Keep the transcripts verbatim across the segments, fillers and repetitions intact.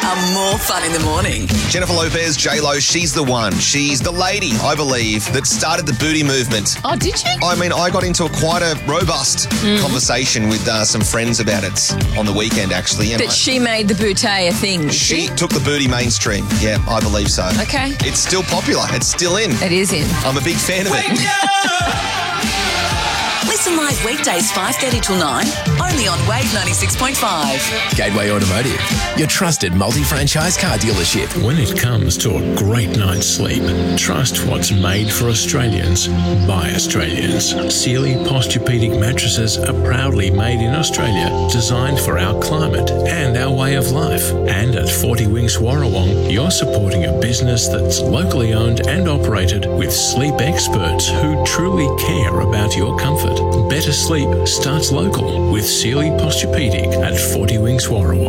are more fun in the morning. Jennifer Lopez, J-Lo, she's the one. She's the lady, I believe, that started the booty movement. Oh, did you? I mean, I got into a quite a robust mm. conversation with uh, some friends about it on the weekend, actually. And that I, she made the booty a thing. She, she took the booty mainstream. Yeah, I believe so. Okay. It's still popular. It's still in. It is in. I'm a big fan of it. Listen live weekdays five thirty till nine, only on Wave ninety-six point five. Gateway Automotive, your trusted multi-franchise car dealership. When it comes to a great night's sleep, trust what's made for Australians by Australians. Sealy Posturepedic mattresses are proudly made in Australia, designed for our climate and our way of life. And at forty Winks Warrawong, you're supporting a business that's locally owned and operated with sleep experts who truly care about your comfort. Better sleep starts local with Sealy Posturepedic at forty Winks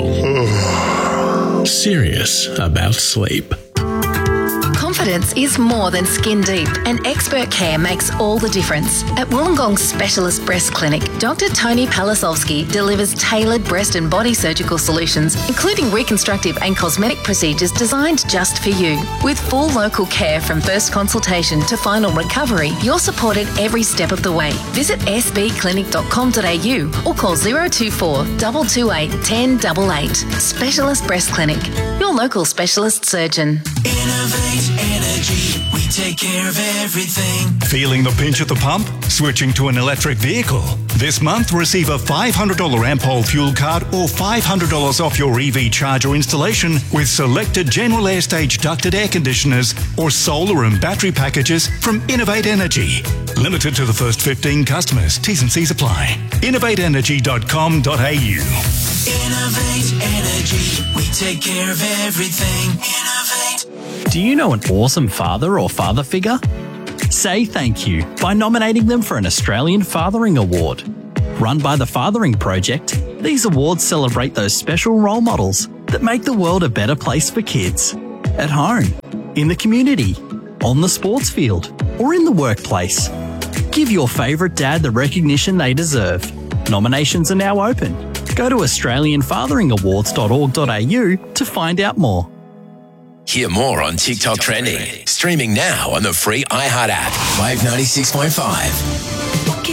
Warrawong. Serious about sleep. Confidence is more than skin deep, and expert care makes all the difference. At Wollongong Specialist Breast Clinic, Doctor Tony Palasovsky delivers tailored breast and body surgical solutions, including reconstructive and cosmetic procedures designed just for you. With full local care from first consultation to final recovery, you're supported every step of the way. Visit s b clinic dot com dot a u or call zero two four, two two eight, one zero eight eight. Specialist Breast Clinic, your local specialist surgeon. Innovate Energy, we take care of everything. Feeling the pinch at the pump? Switching to an electric vehicle? This month, receive a five hundred dollars Ampol fuel card or five hundred dollars off your E V charger installation with selected general air stage ducted air conditioners or solar and battery packages from Innovate Energy. Limited to the first fifteen customers. T's and C's apply. innovate energy dot com dot a u. Innovate Energy, we take care of everything. Innovate. Do you know an awesome father or father figure? Say thank you by nominating them for an Australian Fathering Award. Run by the Fathering Project, these awards celebrate those special role models that make the world a better place for kids. At home, in the community, on the sports field, or in the workplace. Give your favourite dad the recognition they deserve. Nominations are now open. Go to australian fathering awards dot org dot a u to find out more. Hear more on TikTok Trending. Streaming now on the free iHeart app. Wave ninety-six point five.